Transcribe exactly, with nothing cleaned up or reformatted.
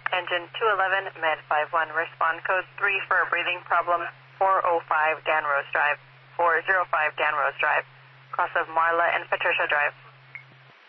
Engine two eleven, Med five one, respond code three for a breathing problem, four oh five Dan Rose Drive, four oh five Dan Rose Drive, cross of Marla and Patricia Drive.